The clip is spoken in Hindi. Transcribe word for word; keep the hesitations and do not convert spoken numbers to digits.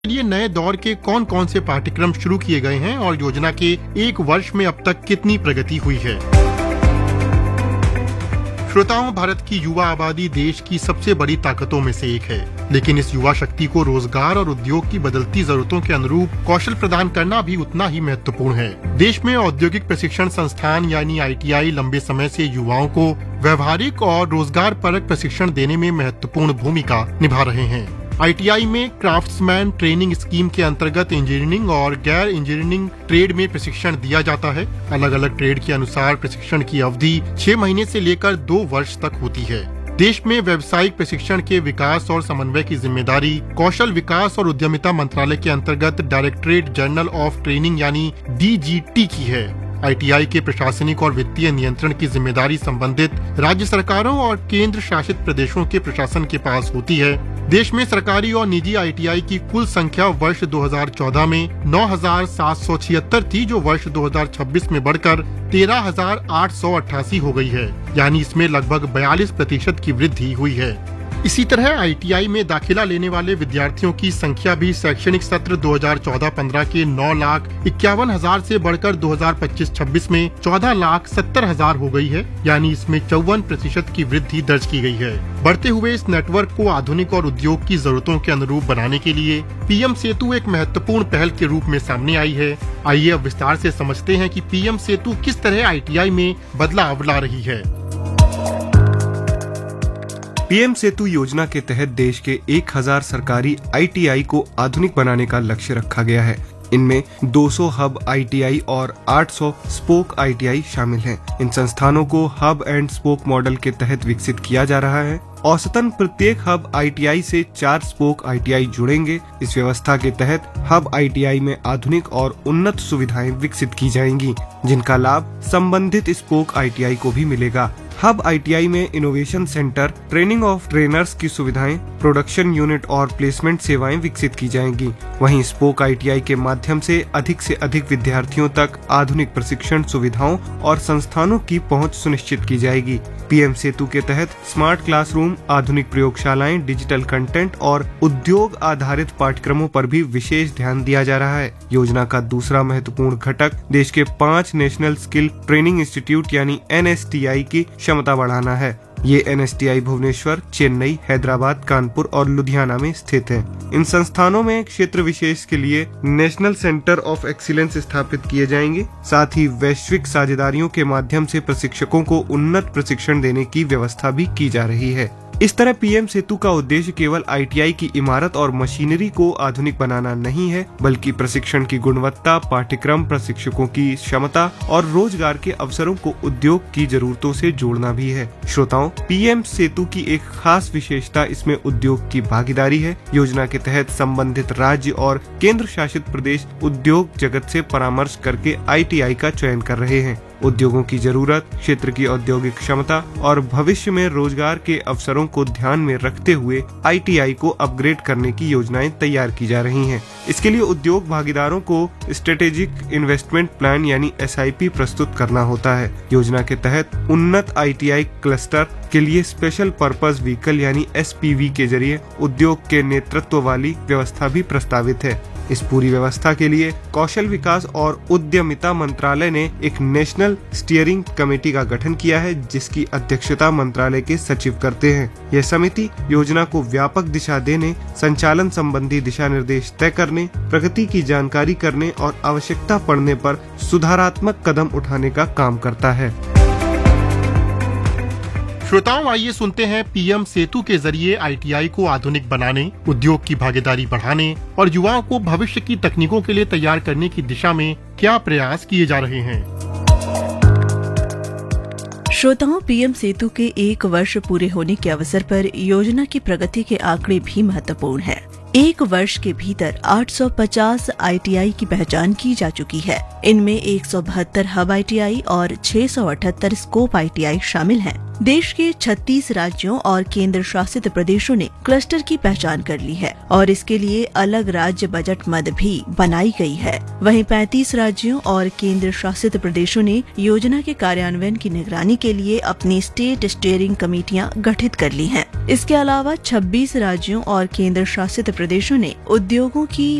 लिए नए दौर के कौन कौन से पाठ्यक्रम शुरू किए गए हैं और योजना के एक वर्ष में अब तक कितनी प्रगति हुई है। श्रोताओं, भारत की युवा आबादी देश की सबसे बड़ी ताकतों में से एक है, लेकिन इस युवा शक्ति को रोजगार और उद्योग की बदलती जरूरतों के अनुरूप कौशल प्रदान करना भी उतना ही महत्वपूर्ण है। देश में औद्योगिक प्रशिक्षण संस्थान यानी आई टी आई लंबे समय से युवाओं को व्यवहारिक और रोजगार परक प्रशिक्षण देने में महत्वपूर्ण भूमिका निभा रहे हैं। आई टी आई में क्राफ्ट्समैन ट्रेनिंग स्कीम के अंतर्गत इंजीनियरिंग और गैर इंजीनियरिंग ट्रेड में प्रशिक्षण दिया जाता है। अलग अलग ट्रेड के अनुसार प्रशिक्षण की अवधि छह महीने से लेकर दो वर्ष तक होती है। देश में व्यावसायिक प्रशिक्षण के विकास और समन्वय की जिम्मेदारी कौशल विकास और उद्यमिता मंत्रालय के अंतर्गत डायरेक्टरेट जनरल ऑफ ट्रेनिंग यानी डी जी टी की है। आई टी आई के प्रशासनिक और वित्तीय नियंत्रण की जिम्मेदारी संबंधित राज्य सरकारों और केंद्र शासित प्रदेशों के प्रशासन के पास होती है। देश में सरकारी और निजी आई टी आई की कुल संख्या वर्ष दो हज़ार चौदह में नौ हजार सात सौ छिहत्तर थी, जो वर्ष दो हज़ार छब्बीस में बढ़कर तेरह हजार आठ सौ अट्ठासी हो गई है, यानी इसमें लगभग बयालीस प्रतिशत की वृद्धि हुई है। इसी तरह आई टी आई में दाखिला लेने वाले विद्यार्थियों की संख्या भी शैक्षणिक सत्र दो हज़ार चौदह पंद्रह के नौ लाख इक्यावन हजार से बढ़कर दो हज़ार पच्चीस छब्बीस में चौदह लाख सत्तर हजार हो गई है, यानी इसमें चौवन प्रतिशत की वृद्धि दर्ज की गई है। बढ़ते हुए इस नेटवर्क को आधुनिक और उद्योग की जरूरतों के अनुरूप बनाने के लिए पी एम सेतु एक महत्वपूर्ण पहल के रूप में सामने आई है। आइए अब विस्तार से समझते हैं कि पी एम सेतु किस तरह आई टी आई में बदलाव ला रही है। पी एम सेतु योजना के तहत देश के एक हज़ार सरकारी आई टी आई को आधुनिक बनाने का लक्ष्य रखा गया है। इनमें दो सौ हब आई टी आई और आठ सौ स्पोक आई टी आई शामिल हैं। इन संस्थानों को हब एंड स्पोक मॉडल के तहत विकसित किया जा रहा है। औसतन प्रत्येक हब आई टी आई से चार स्पोक आई टी आई जुड़ेंगे। इस व्यवस्था के तहत हब आई टी आई में आधुनिक और उन्नत सुविधाएं विकसित की जाएंगी, जिनका लाभ संबंधित स्पोक आई टी आई को भी मिलेगा। हब आई टी आई में innovation centre, training of trainers की सुविधाएं, प्रोडक्शन यूनिट और प्लेसमेंट सेवाएं विकसित की जाएंगी। वहीं स्पोक आई टी आई के माध्यम से अधिक से अधिक विद्यार्थियों तक आधुनिक प्रशिक्षण सुविधाओं और संस्थानों की पहुंच सुनिश्चित की जाएगी। पी एम सेतु के तहत स्मार्ट क्लासरूम, आधुनिक प्रयोगशालाएं, डिजिटल कंटेंट और उद्योग आधारित पाठ्यक्रमों पर भी विशेष ध्यान दिया जा रहा है। योजना का दूसरा महत्वपूर्ण घटक देश के पांच नेशनल स्किल ट्रेनिंग इंस्टीट्यूट यानी एन एस टी आई की क्षमता बढ़ाना है। ये N S T I Bhubaneswar, Chennai, Hyderabad, Kanpur और लुधियाना में स्थित है। इन संस्थानों में क्षेत्र विशेष के लिए नेशनल सेंटर ऑफ एक्सीलेंस स्थापित किए जाएंगे। साथ ही वैश्विक साझेदारियों के माध्यम से प्रशिक्षकों को उन्नत प्रशिक्षण देने की व्यवस्था भी की जा रही है। इस तरह पी एम सेतु का उद्देश्य केवल आई टी आई की इमारत और मशीनरी को आधुनिक बनाना नहीं है, बल्कि प्रशिक्षण की गुणवत्ता, पाठ्यक्रम, प्रशिक्षकों की क्षमता और रोजगार के अवसरों को उद्योग की जरूरतों से जोड़ना भी है। श्रोताओं, पी एम सेतु की एक खास विशेषता इसमें उद्योग की भागीदारी है। योजना के तहत संबंधित राज्य और केंद्र शासित प्रदेश उद्योग जगत से परामर्श करके आई टी आई का चयन कर रहे हैं। उद्योगों की जरूरत, क्षेत्र की औद्योगिक क्षमता और भविष्य में रोजगार के अवसरों को ध्यान में रखते हुए आई टी आई को अपग्रेड करने की योजनाएं तैयार की जा रही हैं। इसके लिए उद्योग भागीदारों को स्ट्रेटेजिक इन्वेस्टमेंट प्लान यानी एस आई पी प्रस्तुत करना होता है। योजना के तहत उन्नत आई टी आई क्लस्टर के लिए स्पेशल पर्पस व्हीकल यानी एस पी वी के जरिए उद्योग के नेतृत्व वाली व्यवस्था भी प्रस्तावित है। इस पूरी व्यवस्था के लिए कौशल विकास और उद्यमिता मंत्रालय ने एक नेशनल स्टीयरिंग कमेटी का गठन किया है, जिसकी अध्यक्षता मंत्रालय के सचिव करते हैं। यह समिति योजना को व्यापक दिशा देने, संचालन संबंधी दिशा निर्देश तय करने, प्रगति की जानकारी करने और आवश्यकता पड़ने पर सुधारात्मक कदम उठाने का काम करता है। श्रोताओं, आइए सुनते हैं पी एम सेतु के जरिए आई टी आई को आधुनिक बनाने, उद्योग की भागीदारी बढ़ाने और युवाओं को भविष्य की तकनीकों के लिए तैयार करने की दिशा में क्या प्रयास किए जा रहे हैं। श्रोताओं, पी एम सेतु के एक वर्ष पूरे होने के अवसर पर योजना की प्रगति के आंकड़े भी महत्वपूर्ण हैं। एक वर्ष के भीतर आठ सौ पचास आई टी आई की पहचान की जा चुकी है। इनमें एक सौ बहत्तर हब आई टी आई और छह सौ अठहत्तर स्कोप आई टी आई शामिल हैं। देश के छत्तीस राज्यों और केंद्र शासित प्रदेशों ने क्लस्टर की पहचान कर ली है और इसके लिए अलग राज्य बजट मद भी बनाई गई है। वहीं पैंतीस राज्यों और केंद्र शासित प्रदेशों ने योजना के कार्यान्वयन की निगरानी के लिए अपनी स्टेट स्टीयरिंग कमेटियां गठित कर ली हैं। इसके अलावा छब्बीस राज्यों और केंद्र शासित प्रदेशों ने उद्योगों की